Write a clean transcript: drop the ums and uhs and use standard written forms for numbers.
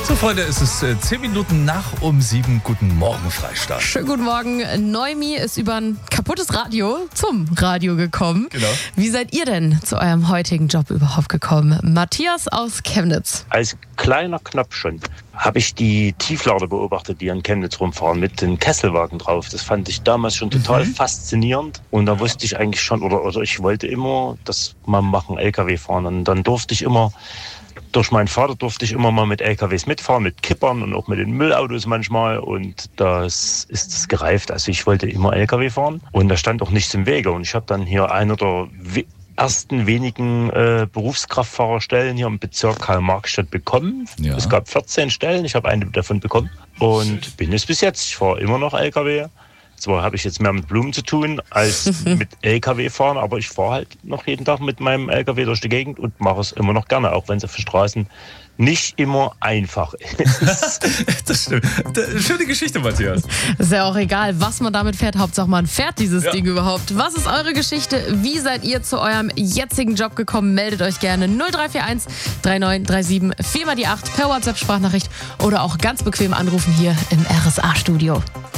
So, Freunde, es ist 10 Minuten nach um 7. Guten Morgen, Freistaat. Schönen guten Morgen. Noemi ist über ein kaputtes Radio zum Radio gekommen. Genau. Wie seid ihr denn zu eurem heutigen Job überhaupt gekommen? Matthias aus Chemnitz. Als kleiner Knopf schon habe ich die Tieflader beobachtet, die in Chemnitz rumfahren, mit den Kesselwagen drauf. Das fand ich damals schon total faszinierend. Und da wusste ich eigentlich schon, oder ich wollte immer das mal machen, LKW fahren. Und dann durfte ich immer, durch meinen Vater durfte ich immer mal mit LKWs mitfahren, mit Kippern und auch mit den Müllautos manchmal. Und das ist es gereift. Also ich wollte immer LKW fahren und da stand auch nichts im Wege. Und ich habe dann hier einer der ersten wenigen Berufskraftfahrerstellen hier im Bezirk Karl-Marx-Stadt bekommen. Ja. Es gab 14 Stellen, ich habe eine davon bekommen und bin es bis jetzt. Ich fahre immer noch LKW. Zwar habe ich jetzt mehr mit Blumen zu tun als mit LKW fahren, aber ich fahre halt noch jeden Tag mit meinem LKW durch die Gegend und mache es immer noch gerne, auch wenn es auf den Straßen nicht immer einfach ist. Das stimmt. Schöne Geschichte, Matthias. Ist ja auch egal, was man damit fährt. Hauptsache man fährt dieses Ja. Ding überhaupt. Was ist eure Geschichte? Wie seid ihr zu eurem jetzigen Job gekommen? Meldet euch gerne 0341 3937 4 mal die 8 per WhatsApp-Sprachnachricht oder auch ganz bequem anrufen hier im RSA-Studio.